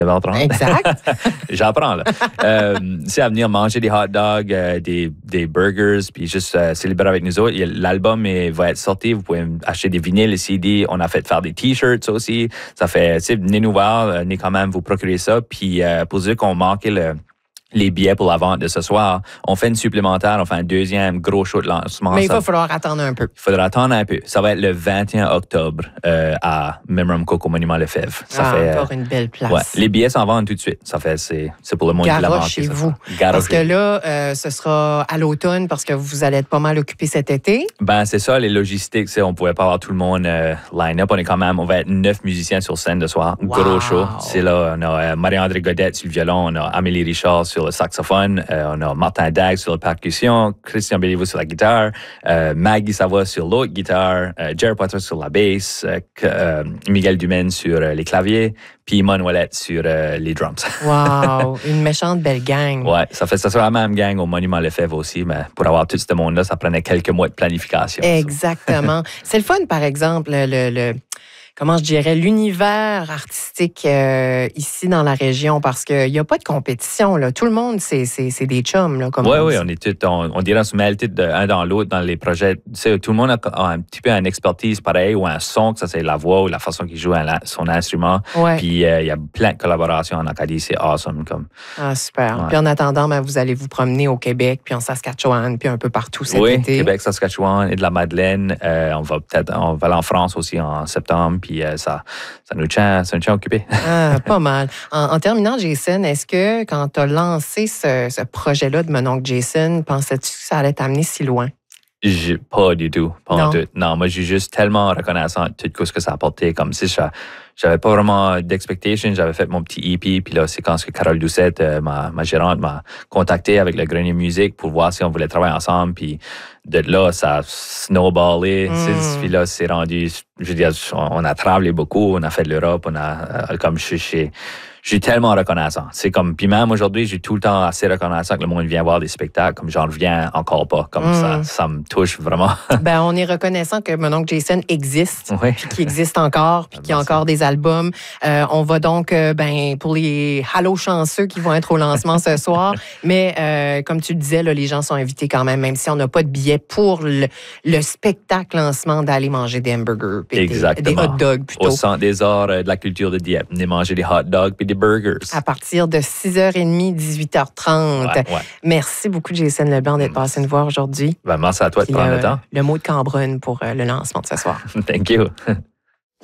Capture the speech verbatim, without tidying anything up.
apprendre. Exact. J'apprends, là. euh, c'est à venir manger des hot dogs, euh, des, des burgers, puis juste euh, célébrer avec nous autres. L'album est, va être sorti. Vous pouvez acheter des vinyles, des C D. On a fait faire des T-shirts aussi. Ça fait, tu sais, venez nous voir, venez quand même vous procurer ça. Puis euh, pour ceux qui ont manqué le... les billets pour la vente de ce soir. On fait une supplémentaire, on fait un deuxième gros show de lancement. Mais il va falloir attendre un peu. Il faudra attendre un peu. Ça va être le vingt et un octobre euh, à Memramcook au Monument Lefebvre. Ça ah, fait, encore une belle place. Ouais, les billets s'en vendent tout de suite. Ça fait, c'est, c'est pour le monde qui l'a manqué. Chez vous. Parce que là, euh, ce sera à l'automne parce que vous allez être pas mal occupé cet été. Ben, c'est ça, les logistiques. On ne pouvait pas avoir tout le monde euh, line-up. On est quand même, on va être neuf musiciens sur scène ce soir. Wow. Gros show. C'est là, on a euh, Marie-André Godette sur le violon, on a Amélie Richard sur le saxophone. Euh, on a Martin Dag sur la percussion, Christian Béliveau sur la guitare, euh, Maggie Savoie sur l'autre guitare, euh, Jerry Potter sur la basse, euh, euh, Miguel Dumaine sur euh, les claviers, puis Manuelette sur euh, les drums. Wow! Une méchante belle gang. Ouais, ça fait ça sera la même gang au Monument Lefebvre aussi, mais pour avoir tout ce monde-là, ça prenait quelques mois de planification. Exactement. C'est le fun, par exemple, le... le comment je dirais, l'univers artistique euh, ici dans la région, parce qu'il n'y a pas de compétition. Là. Tout le monde, c'est, c'est, c'est des chums. Là, comme oui, on oui, dit. on est tous, on, on dirait, on se mêle tous de un dans l'autre dans les projets. Tu sais, tout le monde a, a un petit peu une expertise pareil ou un son, que ça c'est la voix ou la façon qu'il joue un, son instrument. Ouais. Puis euh, il y a plein de collaborations en Acadie, c'est awesome. Comme. Ah, super. Ouais. Puis en attendant, ben, vous allez vous promener au Québec, puis en Saskatchewan, puis un peu partout cet oui, été. Québec, Saskatchewan et de la Madeleine. Euh, on va peut-être, on va aller en France aussi en septembre, puis euh, ça. Ça nous tient, ça nous tient occupés. Ah, pas mal. En, en terminant, Jason, est-ce que quand tu as lancé ce, ce projet-là de mon oncle Jason, pensais-tu que ça allait t'amener si loin? J'ai, pas du tout. Pas non. en tout. Non, moi, j'ai juste tellement reconnaissant de tout ce que ça a apporté. Comme si je, j'avais pas vraiment d'expectation. J'avais fait mon petit E P. Puis là, c'est quand que Carole Doucette, euh, ma, ma gérante, m'a contacté avec le Grenier Musique pour voir si on voulait travailler ensemble. Puis de là, ça a snowballé. Mm. Puis là, c'est rendu... Je veux dire, on a travaillé beaucoup. On a fait de l'Europe. On a... Comme je suis... Je suis tellement reconnaissant. C'est comme, puis même aujourd'hui, je suis tout le temps assez reconnaissant que le monde vient voir des spectacles, comme j'en reviens encore pas. Comme mm. ça, ça me touche vraiment. Ben, on est reconnaissant que mon oncle Jason existe, oui. puis qu'il existe encore, puis qu'il y a encore des albums. Euh, on va donc, euh, ben, pour les Halo chanceux qui vont être au lancement ce soir, mais euh, comme tu le disais, là, les gens sont invités quand même, même si on n'a pas de billet pour le, le spectacle lancement, d'aller manger des hamburgers, puis des, des hot dogs plutôt. Au Centre des arts de la culture de Dieppe, venez manger des hot dogs puis des burgers. À partir de six heures trente, dix-huit heures trente. Ouais, ouais. Merci beaucoup, Jason Leblanc, d'être passé nous voir aujourd'hui. Ben, merci à toi de puis, prendre euh, le temps. Le mot de Cambronne pour euh, le lancement de ce soir. Thank you.